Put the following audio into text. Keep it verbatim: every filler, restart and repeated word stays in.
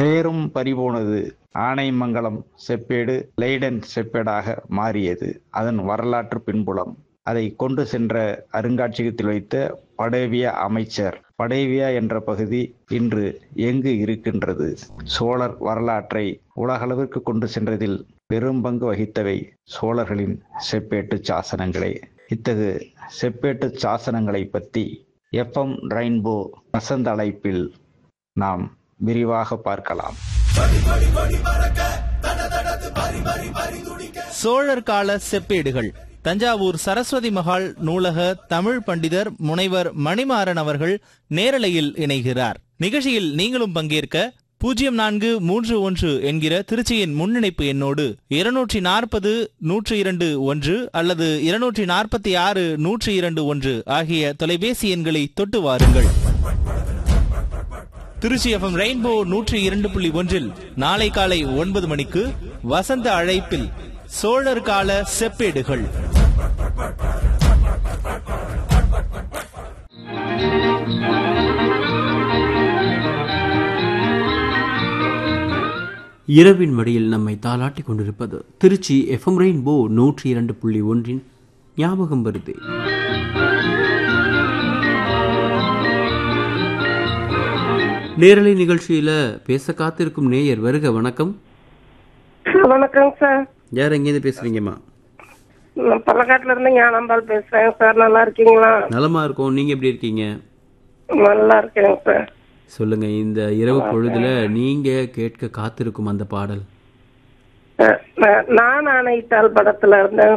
பெயரும் பறிபோனது. ஆனைமங்கலம் செப்பேடு லெய்டன் செப்பேடாக மாறியது. அதன் வரலாற்று பின்புலம் அதை கொண்டு சென்ற அருங்காட்சியகத்தில் வைத்த படேவியா அமைச்சர். படேவியா என்ற பகுதி இன்று எங்கு இருக்கின்றது? சோழர் வரலாற்றை உலகளவிற்கு கொண்டு சென்றதில் பெரும் பங்கு வகித்தவை சோழர்களின் செப்பேட்டு சாசனங்களே. இத்தகு செப்பேட்டு சாசனங்களை பற்றி எஃப்எம் ரெயின்போ வசந்த அழைப்பில் நாம் விரிவாக பார்க்கலாம். சோழர் கால செப்பேடுகள். தஞ்சாவூர் சரஸ்வதி மகால் நூலக தமிழ் பண்டிதர் முனைவர் மணிமாறன் அவர்கள் நேரலையில் இணைகிறார். நிகழ்ச்சியில் நீங்களும் பங்கேற்க பூஜ்ஜியம் நான்கு மூன்று ஒன்று என்கிற திருச்சியின் முன்னிணைப்பு எண்ணோடு இருநூற்றி நாற்பது நூற்றி இரண்டு ஒன்று அல்லது இருநூற்றி நாற்பத்தி ஆறு நூற்றி இரண்டு ஒன்று ஆகிய தொலைபேசி எண்களை தொட்டு வாருங்கள். திருச்சி எஃப்எம் ரெயின்போ நூற்றி இரண்டு புள்ளி ஒன்றில் நாளை காலை ஒன்பது மணிக்கு வசந்த அழைப்பில் சோழர் கால செப்பேடுகள். இரவின் மடியில் நம்மை தாளாட்டிக் கொண்டிருப்பது திருச்சி எஃப்எம் ரெயின்போ நூற்றி இரண்டு புள்ளி ஒன்றின் ஞாபகம் வருது. நேரலை நிகழ்ச்சியில பேச காத்திருக்கும் நேயர் வருக. வணக்கம். வணக்கம் சார். யார் எங்கேருந்து பேசுறீங்கம்மா? நான் பல்லக்காட்டுல இருந்து ஞானம்பால் பேசுறேன் சார். நல்லா இருக்கீங்களா? நலமா இருக்கோம். நீங்க எப்படி இருக்கீங்க? நல்லா இருக்கேங்க சார். சொல்லுங்க, இந்த இரவு பொழுதுல நீங்க கேட்க காத்திருக்கும் அந்த பாடல். நான் ஆணைத்தாள் படத்துல இருந்தேன்